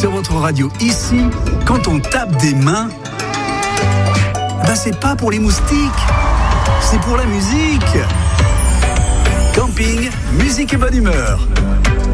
sur votre radio. Ici, quand on tape des mains, c'est pas pour les moustiques, c'est pour la musique. Camping, musique et bonne humeur.